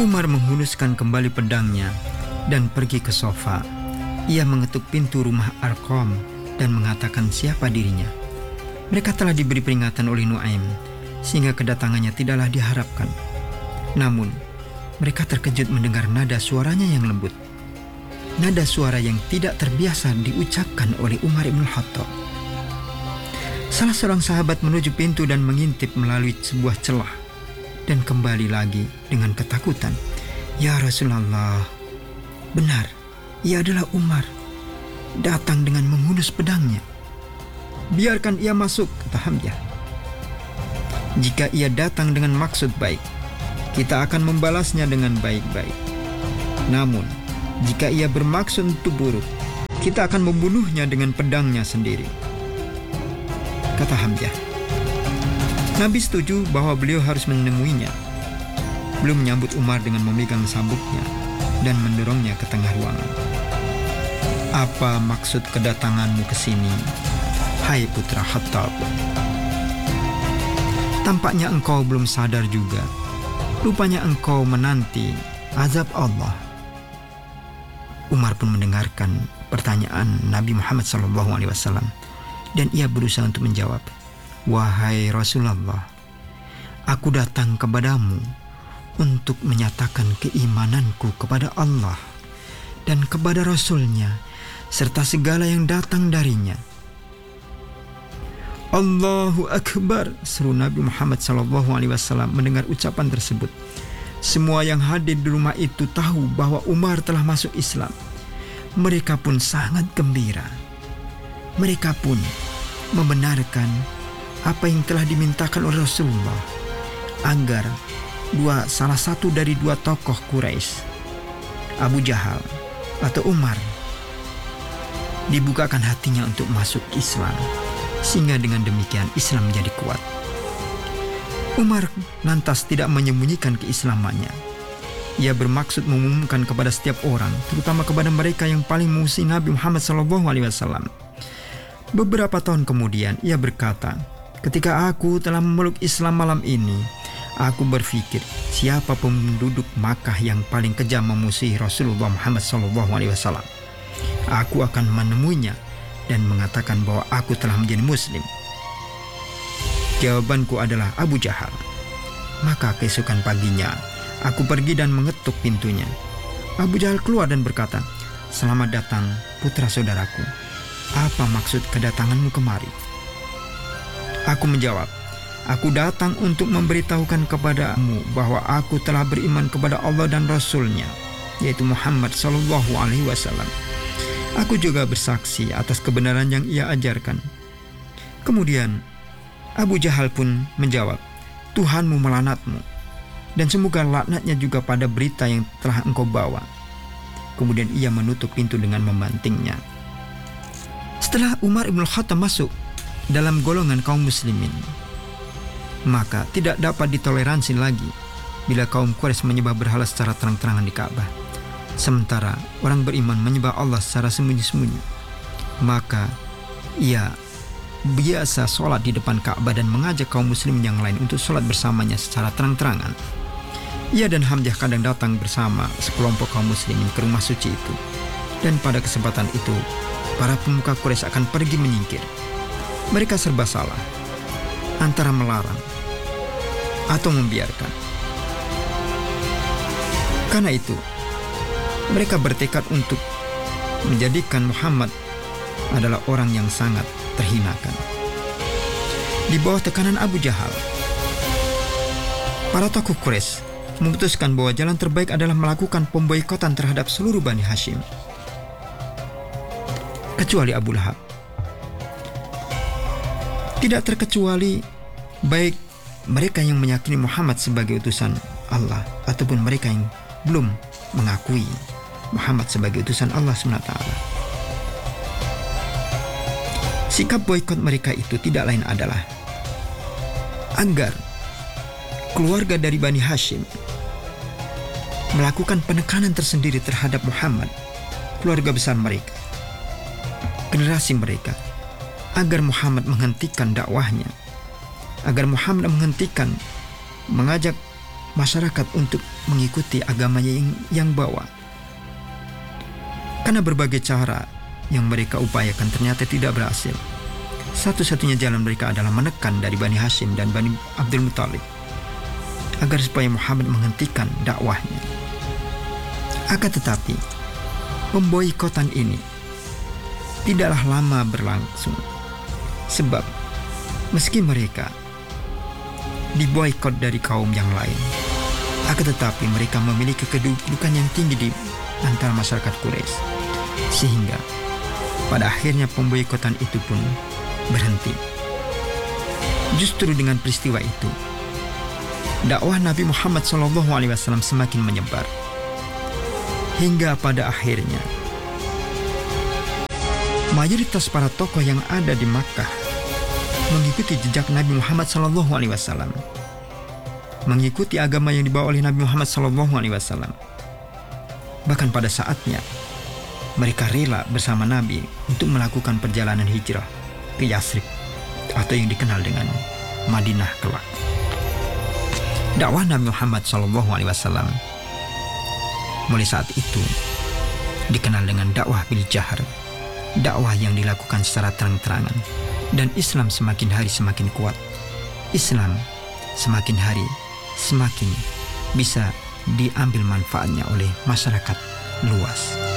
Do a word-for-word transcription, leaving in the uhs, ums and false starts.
Umar menghunuskan kembali pedangnya dan pergi ke sofa. Ia mengetuk pintu rumah Arqam dan mengatakan siapa dirinya. Mereka telah diberi peringatan oleh Nuaim, sehingga kedatangannya tidaklah diharapkan. Namun, mereka terkejut mendengar nada suaranya yang lembut. Nada suara yang tidak terbiasa diucapkan oleh Umar ibn Khattab. Salah seorang sahabat menuju pintu dan mengintip melalui sebuah celah dan kembali lagi dengan ketakutan. Ya Rasulullah, benar, ia adalah Umar, datang dengan menghunus pedangnya. Biarkan ia masuk, kata Hamzah. Jika ia datang dengan maksud baik, kita akan membalasnya dengan baik-baik. Namun, jika ia bermaksud untuk buruk, kita akan membunuhnya dengan pedangnya sendiri, kata Hamzah. Nabi setuju bahwa beliau harus menemuinya. Beliau menyambut Umar dengan memegang sabuknya dan mendorongnya ke tengah ruangan. Apa maksud kedatanganmu ke sini, hai putra Khattab? Tampaknya engkau belum sadar juga. Rupanya engkau menanti azab Allah. Umar pun mendengarkan pertanyaan Nabi Muhammad shallallahu alaihi wasallam dan ia berusaha untuk menjawab. Wahai Rasulullah, aku datang kepadamu untuk menyatakan keimananku kepada Allah dan kepada Rasul-Nya serta segala yang datang darinya. Allahu Akbar, seru Nabi Muhammad shallallahu alaihi wasallam mendengar ucapan tersebut. Semua yang hadir di rumah itu tahu bahwa Umar telah masuk Islam. Mereka pun sangat gembira. Mereka pun membenarkan apa yang telah dimintakan oleh Rasulullah agar dua salah satu dari dua tokoh Quraisy, Abu Jahal atau Umar, dibukakan hatinya untuk masuk Islam, sehingga dengan demikian Islam menjadi kuat. Umar lantas tidak menyembunyikan keislamannya. Ia bermaksud mengumumkan kepada setiap orang, terutama kepada mereka yang paling memusuhi Nabi Muhammad shallallahu alaihi wasallam. Beberapa tahun kemudian ia berkata, ketika aku telah memeluk Islam malam ini, aku berpikir siapa penduduk Makkah yang paling kejam memusuhi Rasulullah Muhammad shallallahu alaihi wasallam. Aku akan menemuinya dan mengatakan bahwa aku telah menjadi Muslim. Jawabanku adalah Abu Jahal. Maka keesokan paginya, aku pergi dan mengetuk pintunya. Abu Jahal keluar dan berkata, selamat datang putra saudaraku. Apa maksud kedatanganmu kemari? Aku menjawab, aku datang untuk memberitahukan kepadamu bahwa aku telah beriman kepada Allah dan Rasul-Nya, yaitu Muhammad Sallallahu Alaihi Wasallam. Aku juga bersaksi atas kebenaran yang ia ajarkan. Kemudian Abu Jahal pun menjawab, Tuhanmu melaknatmu, dan semoga laknatnya juga pada berita yang telah engkau bawa. Kemudian ia menutup pintu dengan membantingnya. Setelah Umar ibn Khattab masuk dalam golongan kaum muslimin, maka tidak dapat ditoleransi lagi bila kaum Quraisy menyembah berhala secara terang-terangan di Ka'bah, sementara orang beriman menyembah Allah secara sembunyi-sembunyi. Maka ia biasa sholat di depan Ka'bah dan mengajak kaum muslimin yang lain untuk sholat bersamanya secara terang-terangan. Ia dan Hamzah kadang datang bersama sekelompok kaum muslimin ke rumah suci itu, dan pada kesempatan itu para pemuka Quraisy akan pergi menyingkir. Mereka serba salah antara melarang atau membiarkan. Karena itu, mereka bertekad untuk menjadikan Muhammad adalah orang yang sangat terhinakan. Di bawah tekanan Abu Jahal, para tokoh Quraisy memutuskan bahwa jalan terbaik adalah melakukan pemboikotan terhadap seluruh Bani Hashim, kecuali Abu Lahab. Tidak terkecuali baik mereka yang meyakini Muhammad sebagai utusan Allah ataupun mereka yang belum mengakui Muhammad sebagai utusan Allah subhanahu wa taala. Sikap boikot mereka itu tidak lain adalah agar keluarga dari Bani Hashim melakukan penekanan tersendiri terhadap Muhammad, keluarga besar mereka, generasi mereka, agar Muhammad menghentikan dakwahnya, agar Muhammad menghentikan mengajak masyarakat untuk mengikuti agamanya yang, yang bawa. Karena berbagai cara yang mereka upayakan ternyata tidak berhasil. Satu-satunya jalan mereka adalah menekan dari Bani Hashim dan Bani Abdul Muthalib agar supaya Muhammad menghentikan dakwahnya. Akan tetapi, pemboikotan ini tidaklah lama berlangsung, sebab meski mereka diboikot dari kaum yang lain, akan tetapi mereka memiliki kedudukan yang tinggi di antara masyarakat Quraisy, sehingga pada akhirnya pemboikotan itu pun berhenti. Justru dengan peristiwa itu, dakwah Nabi Muhammad shallallahu alaihi wasallam semakin menyebar, hingga pada akhirnya mayoritas para tokoh yang ada di Makkah mengikuti jejak Nabi Muhammad shallallahu alaihi wasallam, mengikuti agama yang dibawa oleh Nabi Muhammad shallallahu alaihi wasallam. Bahkan pada saatnya mereka rela bersama Nabi untuk melakukan perjalanan hijrah ke Yathrib atau yang dikenal dengan Madinah kelak. Dakwah Nabi Muhammad shallallahu alaihi wasallam mulai saat itu dikenal dengan dakwah bil jahar, dakwah yang dilakukan secara terang-terangan, dan Islam semakin hari semakin kuat. Islam semakin hari semakin bisa diambil manfaatnya oleh masyarakat luas.